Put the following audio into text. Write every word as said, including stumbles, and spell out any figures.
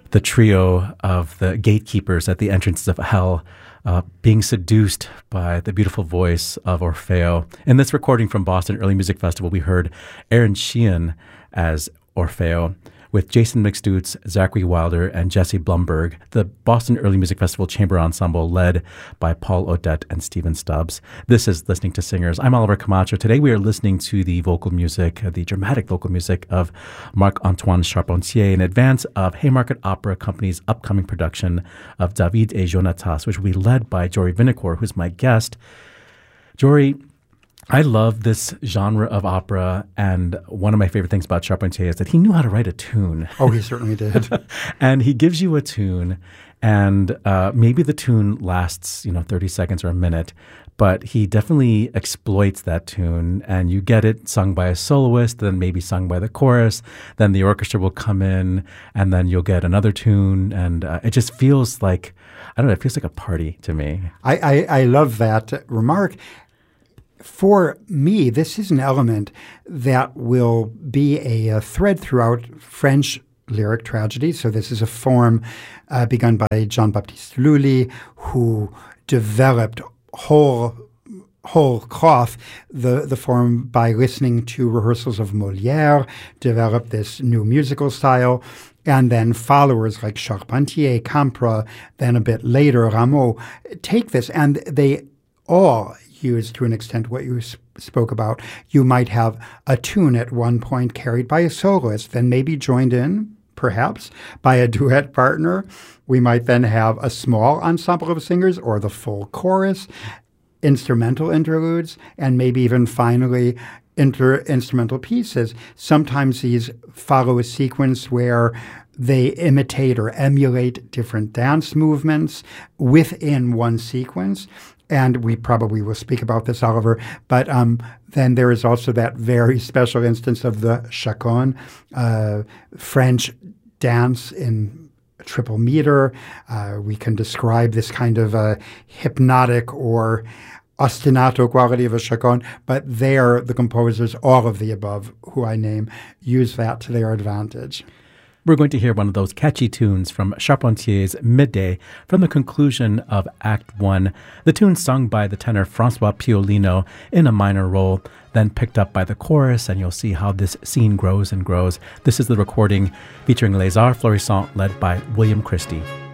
the trio of the gatekeepers at the entrances of hell, uh, being seduced by the beautiful voice of Orfeo. In this recording from Boston Early Music Festival, we heard Aaron Sheehan as Orfeo, with Jason McStutes, Zachary Wilder, and Jesse Blumberg, the Boston Early Music Festival Chamber Ensemble led by Paul Odette and Stephen Stubbs. This is Listening to Singers. I'm Oliver Camacho. Today we are listening to the vocal music, the dramatic vocal music of Marc-Antoine Charpentier in advance of Haymarket Opera Company's upcoming production of David et Jonatas, which will be led by Jory Vinicour, who's my guest. Jory, I love this genre of opera, and one of my favorite things about Charpentier is that he knew how to write a tune. Oh, he certainly did. And he gives you a tune, and uh, maybe the tune lasts, you know, thirty seconds or a minute, but he definitely exploits that tune, and you get it sung by a soloist, then maybe sung by the chorus, then the orchestra will come in, and then you'll get another tune, and uh, it just feels like, I don't know, it feels like a party to me. I, I, I love that remark. For me, this is an element that will be a, a thread throughout French lyric tragedy. So this is a form uh, begun by Jean-Baptiste Lully, who developed whole whole cloth the, the form by listening to rehearsals of Molière, developed this new musical style, and then followers like Charpentier, Campra, then a bit later Rameau, take this, and they all use to an extent what you sp- spoke about. You might have a tune at one point carried by a soloist, then maybe joined in, perhaps, by a duet partner. We might then have a small ensemble of singers or the full chorus, instrumental interludes, and maybe even finally inter- instrumental pieces. Sometimes these follow a sequence where they imitate or emulate different dance movements within one sequence. And we probably will speak about this, Oliver. But um, then there is also that very special instance of the chaconne, uh, French dance in triple meter. Uh, we can describe this kind of uh, hypnotic or ostinato quality of a chaconne. But there, the composers, all of the above, who I name, use that to their advantage. We're going to hear one of those catchy tunes from Charpentier's Midday from the conclusion of Act One. The tune sung by the tenor Francois Piolino in a minor role, then picked up by the chorus, and you'll see how this scene grows and grows. This is the recording featuring Les Arts Florissants, led by William Christie.